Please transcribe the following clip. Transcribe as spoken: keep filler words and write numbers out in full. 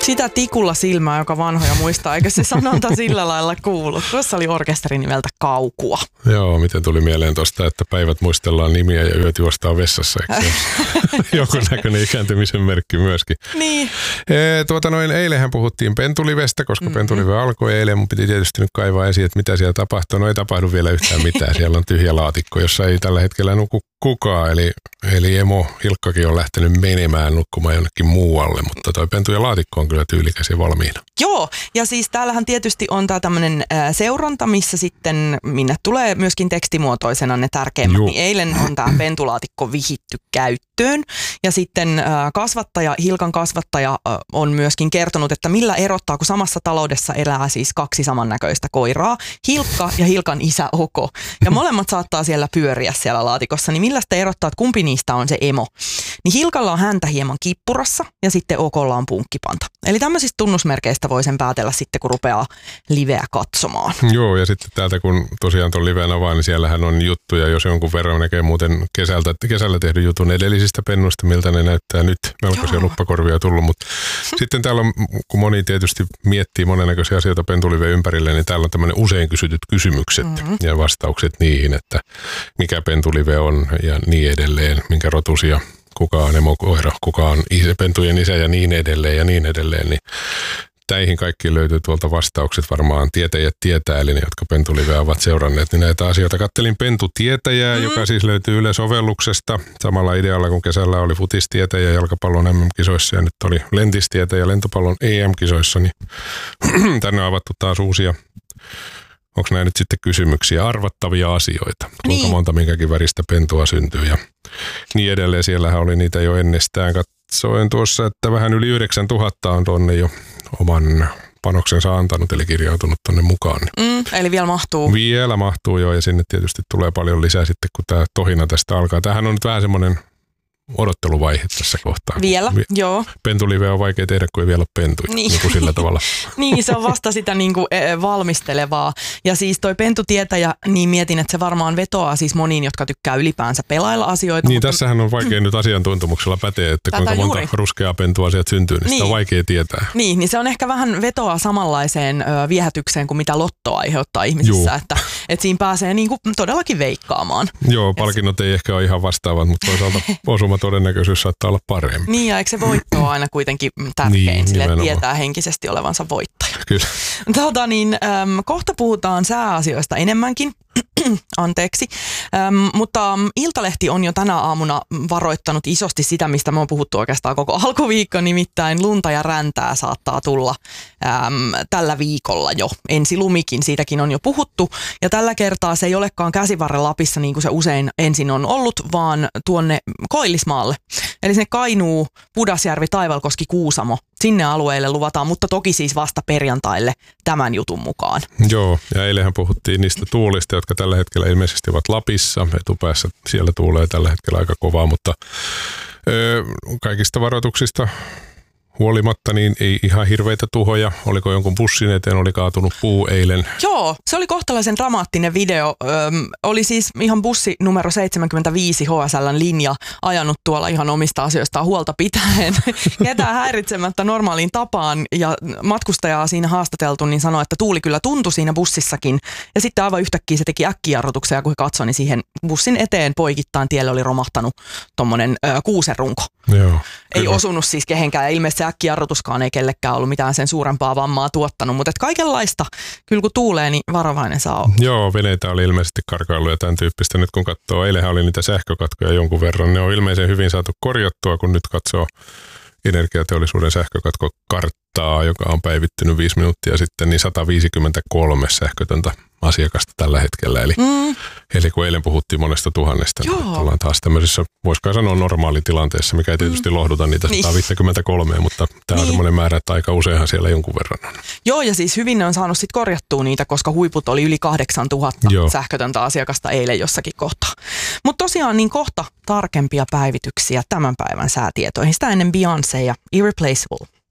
Sitä tikulla silmää, joka vanhoja muistaa, eikö se sanonta sillä lailla kuulu? Tuossa oli orkesteri nimeltä Kaukua. Joo, miten tuli mieleen tuosta, että päivät muistellaan nimiä ja yöt juostaan vessassa, eikö se joku näköinen ikääntymisen merkki myöskin. Niin. E, tuota noin, eilenhän puhuttiin Pentulivestä, koska mm-hmm. Pentulive alkoi eilen. Mun piti tietysti nyt kaivaa esiin, että mitä siellä tapahtuu. No ei tapahdu vielä yhtään mitään. Siellä on tyhjä laatikko, jossa ei tällä hetkellä nuku kukaan. Eli, eli emo Hilkkakin on lähtenyt menemään nukkumaan jonnekin muualle, mutta toi pentu ja laatikko on kyllä tyylikäs ja valmiina. Joo, ja siis täällähän tietysti on tää tämmönen äh, seuranta, missä sitten, minne tulee myöskin tekstimuotoisena ne tärkeimmät. Niin eilen on tää pentulaatikko vihitty käyttöön, ja sitten äh, kasvattaja, Hilkan kasvattaja äh, on myöskin kertonut, että millä erottaa, kun samassa taloudessa elää siis kaksi samannäköistä koiraa, Hilkka ja Hilkan isä Oko. Ja molemmat saattaa siellä pyöriä siellä laatikossa, niin millä sitä erottaa, että kumpi niistä on se emo? Niin Hilkalla on häntä hieman kippurassa ja sitten Okolla on punkkipanta. Eli tämmöisistä tunnusmerkeistä voi sen päätellä sitten, kun rupeaa liveä katsomaan. Joo, ja sitten täältä kun tosiaan tuon liveen avaa, niin siellähän on juttuja, jos jonkun verran näkee muuten kesältä, kesällä tehdyn jutun edellisistä pennuista, miltä ne näyttää nyt. Melkoisia luppakorvia tullut, mutta sitten täällä on, kun moni tietysti miettii monennäköisiä asioita pentuliveen ympärille, niin täällä on tämmöinen usein kysytyt kysymykset mm-hmm. ja vastaukset niihin, että mikä pentulive on ja niin edelleen, minkä rotusia. Kuka on emokoira, kuka on isä, pentujen isä ja niin edelleen ja niin edelleen, niin näihin kaikkiin löytyy tuolta vastaukset varmaan tietäjät tietää, eli ne, jotka pentuliveä ovat seuranneet, niin näitä asioita. Kattelin Pentutietäjää, mm. joka siis löytyy Yle sovelluksesta samalla idealla, kun kesällä oli futistietäjä jalkapallon M M-kisoissa ja nyt oli lentistietäjä lentopallon E M-kisoissa, niin tänne on avattu taas uusia. Onko nämä nyt sitten kysymyksiä, arvattavia asioita? Kuinka niin. monta minkäkin väristä pentua syntyy ja niin edelleen. Siellähän oli niitä jo ennestään. Katsoin tuossa, että vähän yli yhdeksäntuhatta on tuonne jo oman panoksensa antanut, eli kirjautunut tuonne mukaan. Mm, eli vielä mahtuu. Vielä mahtuu jo, ja sinne tietysti tulee paljon lisää sitten, kun tämä tohina tästä alkaa. Tämähän on nyt vähän semmoinen odotteluvaihe tässä kohtaa. Vielä, Vi- joo. Pentulive on vaikea tehdä, kun ei vielä ole pentuja, niin. niin kuin sillä tavalla. Niin, se on vasta sitä niin kuin, e, valmistelevaa. Ja siis toi pentutietäjä, niin mietin, että se varmaan vetoaa siis moniin, jotka tykkää ylipäänsä pelailla asioita. Niin, mutta tässähän on vaikea mm. nyt asiantuntemuksella pätee, että Tätä kuinka monta juuri. ruskeaa pentua asiat syntyy, niin, niin sitä on vaikea tietää. Niin, niin se on ehkä vähän vetoa samanlaiseen ö, viehätykseen kuin mitä lotto aiheuttaa ihmisissä, että, että siinä pääsee niin kuin todellakin veikkaamaan. Joo, palkinnot ei ehkä ole ihan vastaavat, mutta toisaalta osuma todennäköisyys saattaa olla parempi. Niin, ja eikö se voitto ole aina kuitenkin tärkein, niin, sille että tietää henkisesti olevansa voittaja. Kyllä. Tota niin, äm, kohta puhutaan sääasioista enemmänkin. Anteeksi. Ähm, mutta Iltalehti on jo tänä aamuna varoittanut isosti sitä, mistä me on puhuttu oikeastaan koko alkuviikko, nimittäin lunta ja räntää saattaa tulla äm, tällä viikolla jo. Ensilumikin, siitäkin on jo puhuttu. Ja tällä kertaa se ei olekaan Käsivarren Lapissa niin kuin se usein ensin on ollut, vaan tuonne Koillismaalle. Eli sinne Kainuu, Pudasjärvi, Taivalkoski, Kuusamo. Sinne alueelle luvataan, mutta toki siis vasta perjantaille tämän jutun mukaan. Joo, ja eilenhän puhuttiin niistä tuulista, jotka tällä hetkellä ilmeisesti ovat Lapissa. Etupäässä siellä tuulee tällä hetkellä aika kovaa, mutta ö, kaikista varoituksista huolimatta niin ei ihan hirveitä tuhoja. Oliko jonkun bussin eteen, oli kaatunut puu eilen? Joo, se oli kohtalaisen dramaattinen video. Öm, oli siis ihan bussi numero seitsemänkymmentäviisi H S L:n linja ajanut tuolla ihan omista asioistaan huolta pitäen. Ketään häiritsemättä normaaliin tapaan ja matkustajaa siinä haastateltu, niin sanoi, että tuuli kyllä tuntui siinä bussissakin. Ja sitten aivan yhtäkkiä se teki äkkijarrutuksia, kun he katsoi, niin siihen bussin eteen poikittain tielle oli romahtanut tommonen ö, kuusenrunko. Joo. Ei osunut siis kehenkään ja ilmeisesti se äkkijarrutuskaan ei kellekään ollut mitään sen suurempaa vammaa tuottanut, mutta kaikenlaista, kyllä kun tuulee, niin varovainen saa olla. Joo, veneitä oli ilmeisesti karkailu ja tämän tyyppistä. Nyt kun katsoo, eilenhän oli niitä sähkökatkoja jonkun verran, ne on ilmeisen hyvin saatu korjattua, kun nyt katsoo energiateollisuuden sähkökatkokarttaa, joka on päivittynyt viisi minuuttia sitten, niin sata viisikymmentäkolme sähkötöntä asiakasta tällä hetkellä. Eli, mm. eli kun eilen puhuttiin monesta tuhannesta, niin ollaan taas tämmöisessä, voisiko sanoa normaalitilanteessa, mikä ei tietysti mm. lohduta niitä sata viisikymmentäkolme, niin. mutta tämä on niin. semmoinen määrä, että aika useinhan siellä jonkun verran on. Joo, ja siis hyvin ne on saanut sitten korjattua niitä, koska huiput oli yli kahdeksantuhatta Joo. sähkötöntä asiakasta eilen jossakin kohtaa. Mutta tosiaan niin kohta tarkempia päivityksiä tämän päivän säätietoihin. Sitä ennen Beyoncé ja Irreplaceable.